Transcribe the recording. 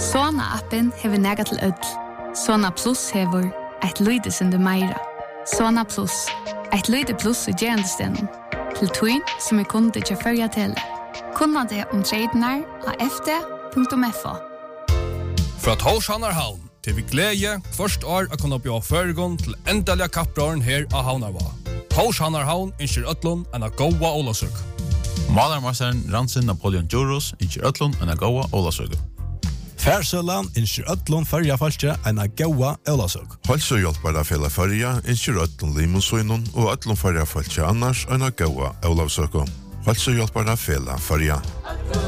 Sona-appen hever nega til ødel. Sona Plus hever et lydesende meira. Sona Plus, et lyde plus i gjerandestenen. Til tøyn som kunde til førja tele. Kunna det tradenar av fd.fo. Fra Torshavnarhavn til vi glede først år å kunne bjøre føregon til endelige kapprøren her av Havnarva. Torshavnarhavn innskjer Øtlund enn a goa Olasøk. Malermasteren Ransin Napoleon Djuros innskjer Øtlund enn a goa Olasøk. Färsölan innskjer Øtlund førja falskje enn a goa Olasøk. Halsøhjelpare fela førja innskjer Øtlund Limosøynun og Øtlund førja falskje annars enn a goa Olasøk. Halsøhjelpare fela førja.